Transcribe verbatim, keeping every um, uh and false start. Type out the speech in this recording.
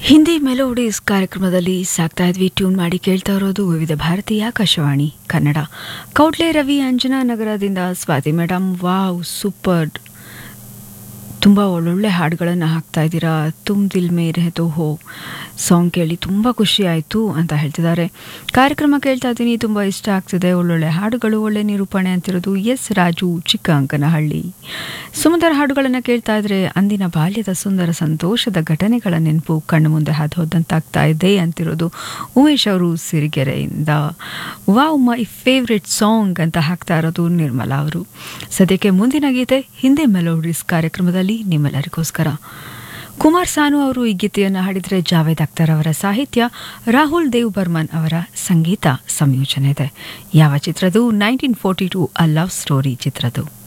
Hindi melodies ಕಾರ್ಯಕ್ರಮದಲ್ಲಿ ಸಾಕ್ತಾ ಇದ್ವಿ. ಟ್ಯೂನ್ ಮಾಡಿ ಕೇಳ್ತಾ ಇರೋದು ವಿವಿಧ ಭಾರತೀಯ ಆಕಾಶವಾಣಿ ಕನ್ನಡ. ಕೌಟ್ಲೆ ರವಿ ಅಂಜನಾ ನಗರದಿಂದ ಸ್ವಾತಿ ಮೇಡಮ್, ವಾವ್ ಸೂಪರ್, ತುಂಬ ಒಳ್ಳೊಳ್ಳೆ ಹಾಡುಗಳನ್ನು ಹಾಕ್ತಾ ಇದ್ದೀರಾ. ತುಮ್ ದಿಲ್ ಮೇ ರಹತೋ ಹೋ ಸಾಂಗ್ ಕೇಳಿ ತುಂಬ ಖುಷಿ ಆಯಿತು ಅಂತ ಹೇಳ್ತಿದ್ದಾರೆ. ಕಾರ್ಯಕ್ರಮ ಕೇಳ್ತಾ ಇದ್ದೀನಿ, ತುಂಬ ಇಷ್ಟ ಆಗ್ತಿದೆ, ಒಳ್ಳೊಳ್ಳೆ ಹಾಡುಗಳು, ಒಳ್ಳೆ ನಿರೂಪಣೆ ಅಂತಿರೋದು ಎಸ್ ರಾಜು ಚಿಕ್ಕಂಕನಹಳ್ಳಿ. ಸುಂದರ ಹಾಡುಗಳನ್ನು ಕೇಳ್ತಾ ಇದ್ರೆ ಅಂದಿನ ಬಾಲ್ಯದ ಸುಂದರ ಸಂತೋಷದ ಘಟನೆಗಳ ನೆನಪು ಕಣ್ಣು ಮುಂದೆ ಹಾದು ಹೋದಂತಾಗ್ತಾ ಇದೆ ಅಂತಿರೋದು ಉಮೇಶ್ ಅವರು ಸಿರಿಗೆರೆಯಿಂದ. ವಾವ್ ಮೈ ಫೇವ್ರೆಟ್ ಸಾಂಗ್ ಅಂತ ಹಾಕ್ತಾ ಇರೋದು ನಿರ್ಮಲಾ ಅವರು. ಸದ್ಯಕ್ಕೆ ಮುಂದಿನ ಗೀತೆ ಹಿಂದಿ ಮೆಲೋಡೀಸ್ ಕಾರ್ಯಕ್ರಮದಲ್ಲಿ ನಿಮ್ಮೆಲ್ಲರಿಗೋಸ್ಕರ. ಕುಮಾರ್ ಸಾನು ಅವರು ಈ ಗೀತೆಯನ್ನು ಹಾಡಿದರೆ ಜಾವೇದ್ ಅಖ್ತರ್ ಅವರ ಸಾಹಿತ್ಯ, ರಾಹುಲ್ ದೇವ್ ಬರ್ಮನ್ ಅವರ ಸಂಗೀತ ಸಂಯೋಜನೆ ಇದೆ. ಯಾವ ಚಿತ್ರದು? Nineteen forty to a love story ಚಿತ್ರದು.